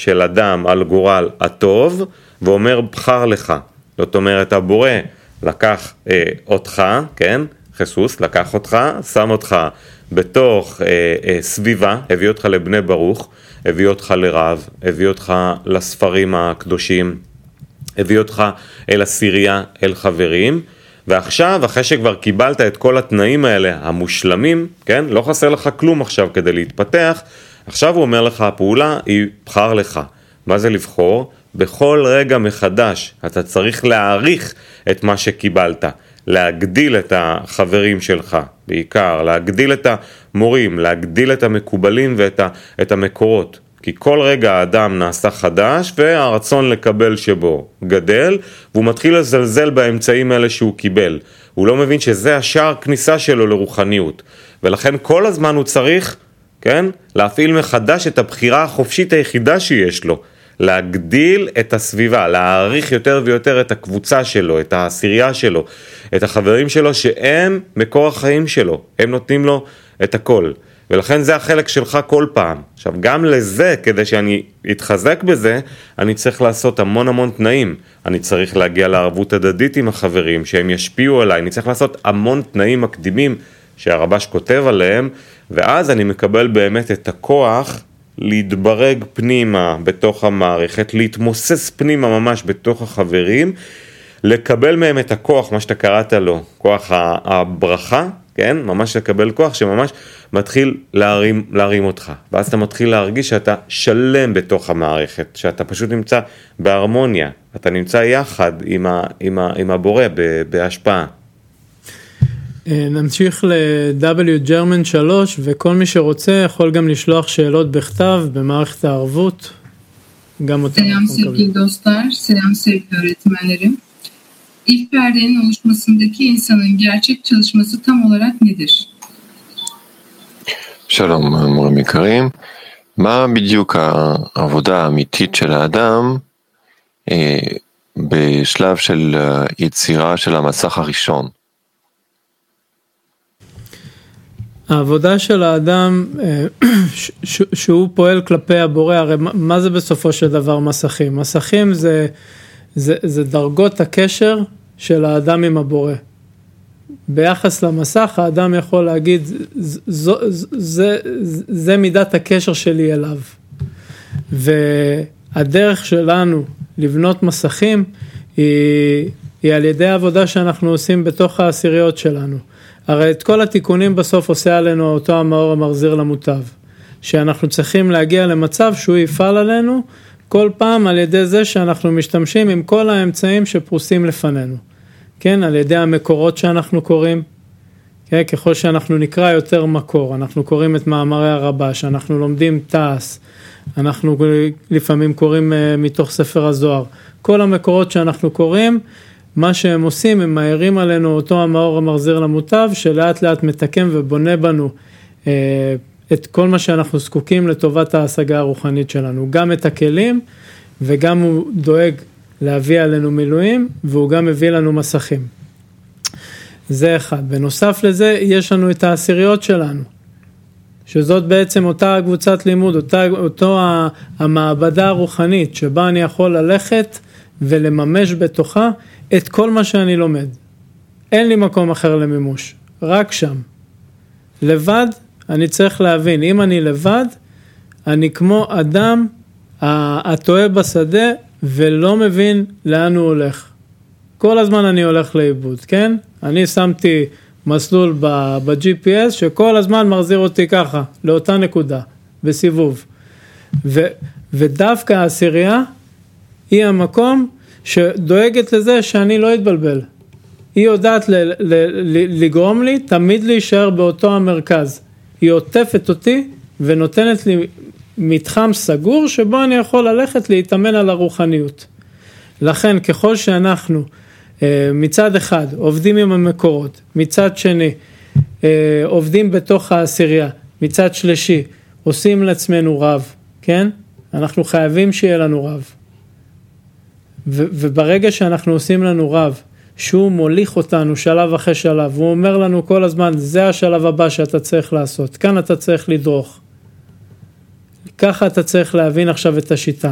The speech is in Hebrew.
של אדם על גורל הטוב, ואומר בחר לך. זאת אומרת, הבורא לקח אותך, כן? חיסוס, לקח אותך, שם אותך בתוך סביבה, הביא אותך לבני ברוך, הביא אותך לרב, הביא אותך לספרים הקדושים, הביא אותך אל הסירייה, אל חברים, ועכשיו, אחרי שכבר קיבלת את כל התנאים האלה המושלמים, כן? לא חסר לך כלום עכשיו כדי להתפתח, עכשיו הוא אומר לך, הפעולה היא בחר לך. מה זה לבחור? בכל רגע מחדש אתה צריך להעריך את מה שקיבלת, להגדיל את החברים שלך, בעיקר, להגדיל את המורים, להגדיל את המקובלים ואת המקורות. כי כל רגע האדם נעשה חדש והרצון לקבל שבו גדל, והוא מתחיל לזלזל באמצעים האלה שהוא קיבל. הוא לא מבין שזה השער כניסה שלו לרוחניות. ולכן כל הזמן הוא צריך, כן, להפעיל מחדש את הבחירה החופשית היחידה שיש לו. להגדיל את הסביבה, להעריך יותר ויותר את הקבוצה שלו, את העשירייה שלו, את החברים שלו שהם מקור החיים שלו. הם נותנים לו את הכל. ולכן זה החלק שלך כל פעם. עכשיו, גם לזה, כדי שאני אתחזק בזה, אני צריך לעשות המון תנאים. אני צריך להגיע לערבות הדדית עם החברים, שהם ישפיעו עליי. אני צריך לעשות המון תנאים מקדימים שהרבש כותב עליהם, ואז אני מקבל באמת את הכוח להתברג פנימה בתוך המערכת, להתמוסס פנימה ממש בתוך החברים, לקבל מהם את הכוח, מה שאתה קראת לו, כוח הברכה, כן? ממש לקבל כוח שממש מתחיל להרים אותך. ואז אתה מתחיל להרגיש שאתה שלם בתוך המערכת, שאתה פשוט נמצא בהרמוניה, אתה נמצא יחד עם הבורא בהשפעה. נמשיך ל-W German 3, וכל מי שרוצה יכול גם לשלוח שאלות בכתב במערכת הערבות. Selam sevgili dostlar, selam sevgili öğretmenlerim. İlk perdenin oluşmasındaki insanın gerçek çalışması tam olarak nedir? שלום מורים יקרים, מה בדיוק העבודה האמיתית של האדם בשלב של יצירה של המסך הראשון? העבודה של האדם שהוא פועל כלפי הבורא, הרי מה זה בסופו של דבר מסכים? מסכים זה דרגות הקשר של האדם עם הבורא. ביחס למסך האדם יכול להגיד זה מידת הקשר שלי אליו. והדרך שלנו לבנות מסכים היא על ידי העבודה שאנחנו עושים בתוך העשיריות שלנו. הרי את כל התיקונים בסוף עושה עלינו אותו המאור המחזיר למוטב, שאנחנו צריכים להגיע למצב שהוא יפעל עלינו כל פעם על ידי זה שאנחנו משתמשים עם כל האמצעים שפרוסים לפנינו. כן, על ידי המקורות שאנחנו קוראים, כן, ככל שאנחנו נקרא יותר מקור, אנחנו קוראים את מאמרי הרבש, אנחנו לומדים תעש, אנחנו לפעמים קוראים מתוך ספר הזוהר, כל המקורות שאנחנו קוראים, מה שהם עושים, הם מהירים עלינו אותו המאור המחזיר למוטב, שלאט לאט מתקם ובונה בנו את כל מה שאנחנו זקוקים לטובת ההשגה הרוחנית שלנו, גם את הכלים, וגם הוא דואג להביא עלינו מילואים, והוא גם מביא לנו מסכים. זה אחד. בנוסף לזה, יש לנו את העשיריות שלנו, שזאת בעצם אותה קבוצת לימוד, אותו המעבדה הרוחנית, שבה אני יכול ללכת ולממש בתוכה את כל מה שאני לומד. אין לי מקום אחר למימוש, רק שם. לבד, אני צריך להבין, אם אני לבד, אני כמו אדם הטועה בשדה, ולא מבין לאן הוא הולך. כל הזמן אני הולך לאיבוד, כן? אני שמתי מסלול ב-GPS, שכל הזמן מחזיר אותי ככה, לאותה נקודה, בסיבוב. ודווקא העשירייה, היא המקום שדואגת לזה שאני לא אתבלבל. היא יודעת לגרום לי, תמיד להישאר באותו המרכז. היא עוטפת אותי, ונותנת לי מתחם סגור, שבו אני יכול ללכת להתאמן על הרוחניות. לכן, ככל שאנחנו מצד אחד עובדים עם המקורות, מצד שני עובדים בתוך העשירייה, מצד שלישי עושים לעצמנו רב, כן? אנחנו חייבים שיהיה לנו רב. וברגע שאנחנו עושים לנו רב, שהוא מוליך אותנו שלב אחרי שלב, הוא אומר לנו כל הזמן, זה השלב הבא שאתה צריך לעשות, כאן אתה צריך לדרוך. ככה אתה צריך להבין עכשיו את השיטה.